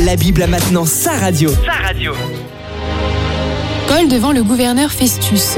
La Bible a maintenant sa radio. Paul devant le gouverneur Festus.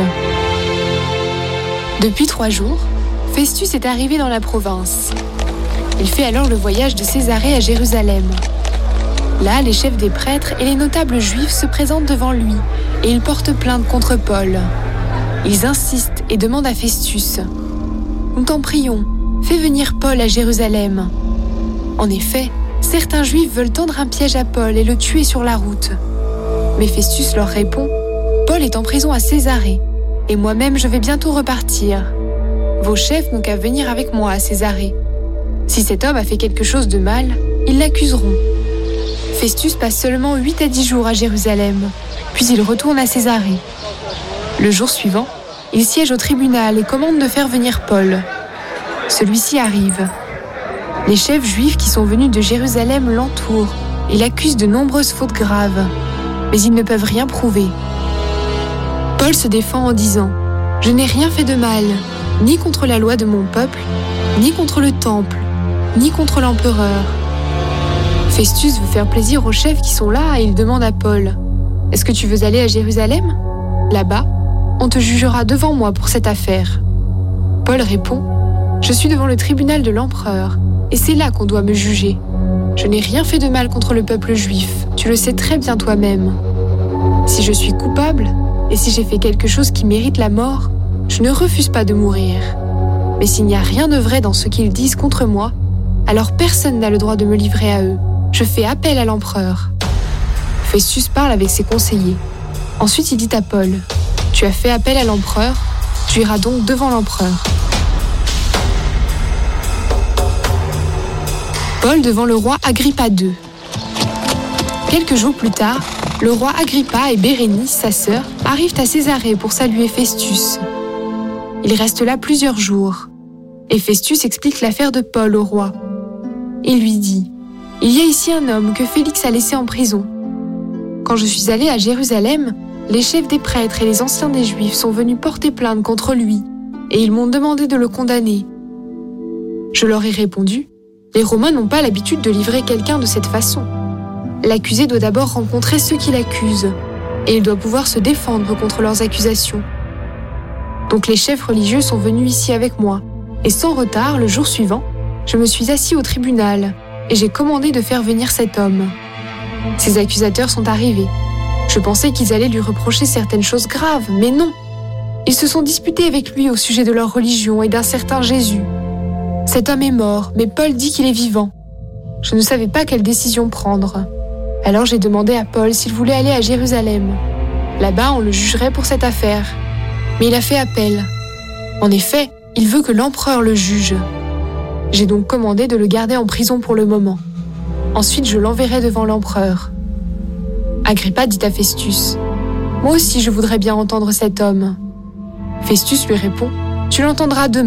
Depuis 3 jours, Festus est arrivé dans la province. Il fait alors le voyage de Césarée à Jérusalem. Là, les chefs des prêtres et les notables juifs se présentent devant lui et ils portent plainte contre Paul. Ils insistent et demandent à Festus « Nous t'en prions, fais venir Paul à Jérusalem. » En effet, certains juifs veulent tendre un piège à Paul et le tuer sur la route. Mais Festus leur répond « Paul est en prison à Césarée et moi-même je vais bientôt repartir. Vos chefs n'ont qu'à venir avec moi à Césarée. Si cet homme a fait quelque chose de mal, ils l'accuseront. » Festus passe seulement 8 à 10 jours à Jérusalem, puis il retourne à Césarée. Le jour suivant, il siège au tribunal et commande de faire venir Paul. Celui-ci arrive. Les chefs juifs qui sont venus de Jérusalem l'entourent et l'accusent de nombreuses fautes graves, mais ils ne peuvent rien prouver. Paul se défend en disant « Je n'ai rien fait de mal, ni contre la loi de mon peuple, ni contre le temple, ni contre l'empereur. » Festus veut faire plaisir aux chefs qui sont là et il demande à Paul « Est-ce que tu veux aller à Jérusalem ? Là-bas, on te jugera devant moi pour cette affaire. » Paul répond « Je suis devant le tribunal de l'empereur et c'est là qu'on doit me juger. Je n'ai rien fait de mal contre le peuple juif, tu le sais très bien toi-même. Si je suis coupable et si j'ai fait quelque chose qui mérite la mort, je ne refuse pas de mourir. Mais s'il n'y a rien de vrai dans ce qu'ils disent contre moi, alors personne n'a le droit de me livrer à eux. Je fais appel à l'empereur. » Festus parle avec ses conseillers. Ensuite, il dit à Paul « Tu as fait appel à l'empereur, tu iras donc devant l'empereur. » Paul devant le roi Agrippa II. Quelques jours plus tard, le roi Agrippa et Bérénice, sa sœur, arrivent à Césarée pour saluer Festus. Ils restent là plusieurs jours. Et Festus explique l'affaire de Paul au roi. Il lui dit « Il y a ici un homme que Félix a laissé en prison. Quand je suis allé à Jérusalem, les chefs des prêtres et les anciens des Juifs sont venus porter plainte contre lui et ils m'ont demandé de le condamner. Je leur ai répondu « Les Romains n'ont pas l'habitude de livrer quelqu'un de cette façon. L'accusé doit d'abord rencontrer ceux qui l'accusent et il doit pouvoir se défendre contre leurs accusations. Donc les chefs religieux sont venus ici avec moi et sans retard, le jour suivant, je me suis assis au tribunal et j'ai commandé de faire venir cet homme. Ces accusateurs sont arrivés. Je pensais qu'ils allaient lui reprocher certaines choses graves, mais non. Ils se sont disputés avec lui au sujet de leur religion et d'un certain Jésus. Cet homme est mort, mais Paul dit qu'il est vivant. Je ne savais pas quelle décision prendre. Alors j'ai demandé à Paul s'il voulait aller à Jérusalem. Là-bas, on le jugerait pour cette affaire. Mais il a fait appel. En effet, il veut que l'empereur le juge. J'ai donc commandé de le garder en prison pour le moment. Ensuite, je l'enverrai devant l'empereur. Agrippa dit à Festus « Moi aussi, je voudrais bien entendre cet homme. » Festus lui répond « Tu l'entendras demain. »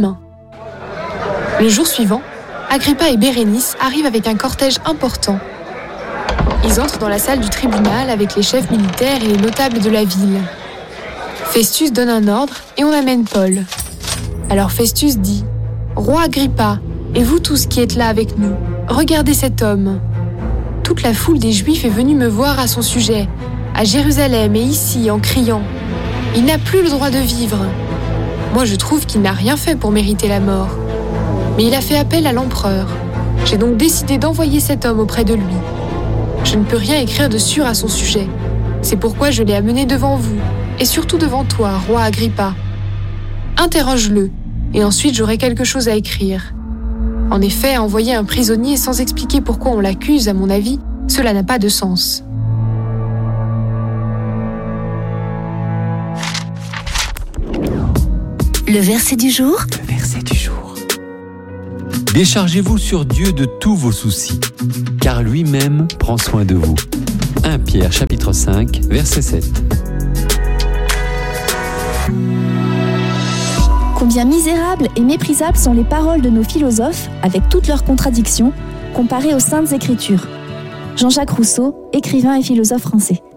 Le jour suivant, Agrippa et Bérénice arrivent avec un cortège important. Ils entrent dans la salle du tribunal avec les chefs militaires et les notables de la ville. Festus donne un ordre et on amène Paul. Alors Festus dit « Roi Agrippa, et vous tous qui êtes là avec nous, regardez cet homme. Toute la foule des Juifs est venue me voir à son sujet, à Jérusalem et ici en criant « Il n'a plus le droit de vivre. » Moi je trouve qu'il n'a rien fait pour mériter la mort. Mais il a fait appel à l'empereur. J'ai donc décidé d'envoyer cet homme auprès de lui. Je ne peux rien écrire de sûr à son sujet. C'est pourquoi je l'ai amené devant vous, et surtout devant toi, roi Agrippa. Interroge-le, et ensuite j'aurai quelque chose à écrire. En effet, envoyer un prisonnier sans expliquer pourquoi on l'accuse, à mon avis, cela n'a pas de sens. Le verset du jour. Le verset du jour. Déchargez-vous sur Dieu de tous vos soucis, car lui-même prend soin de vous. 1 Pierre chapitre 5, verset 7. Combien misérables et méprisables sont les paroles de nos philosophes, avec toutes leurs contradictions, comparées aux saintes écritures. Jean-Jacques Rousseau, écrivain et philosophe français.